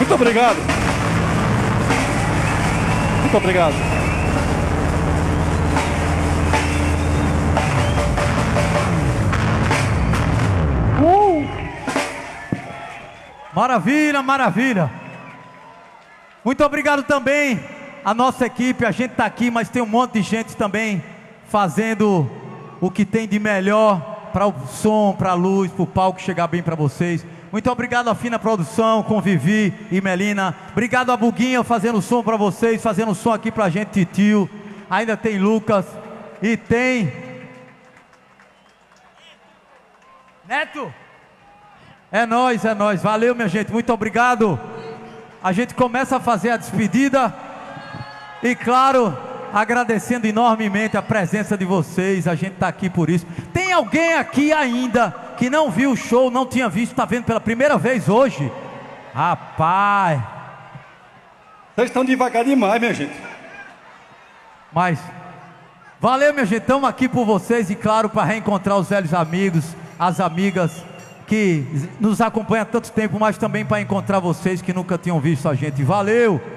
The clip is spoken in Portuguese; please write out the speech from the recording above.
Muito obrigado. Muito obrigado. Maravilha, maravilha. Muito obrigado também a nossa equipe. A gente está aqui, mas tem um monte de gente também fazendo o que tem de melhor para o som, para a luz, para o palco chegar bem para vocês. Muito obrigado à Fina Produção, com Vivi e Melina. Obrigado a Buguinha fazendo som para vocês, fazendo som aqui para a gente, Titio. Ainda tem Lucas e tem Neto. É nóis, é nóis. Valeu, minha gente, muito obrigado. A gente começa a fazer a despedida e, claro, agradecendo enormemente a presença de vocês. A gente está aqui por isso. Tem alguém aqui ainda que não viu o show, não tinha visto, está vendo pela primeira vez hoje? Rapaz, Vocês estão devagar demais, minha gente. mas valeu, minha gente, estamos aqui por vocês e, claro, para reencontrar os velhos amigos, as amigas que nos acompanham há tanto tempo, mas também para encontrar vocês que nunca tinham visto a gente. Valeu!